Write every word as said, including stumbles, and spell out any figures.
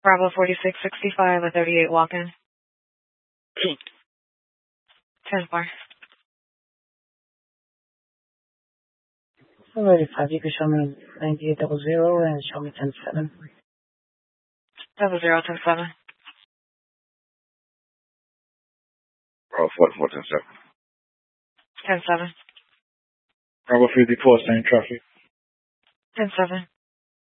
Bravo forty-six sixty-five, a thirty-eight walk-in. ten four. Alrighty, five, you can show me ninety-eight double zero and show me ten seven. Double zero, ten seven. Bravo forty-four, ten seven. ten seven. Bravo fifty-four, same traffic. ten seven.